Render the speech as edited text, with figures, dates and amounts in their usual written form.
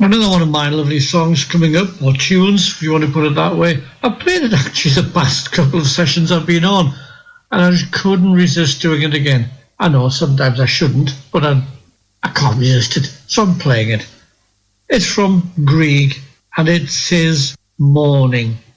Another one of my lovely songs coming up, or tunes, if you want to put it that way. I've played it actually the past couple of sessions I've been on, and I just couldn't resist doing it again. I know sometimes I shouldn't, but I can't resist it, so I'm playing it. It's from Grieg, and it says Morning.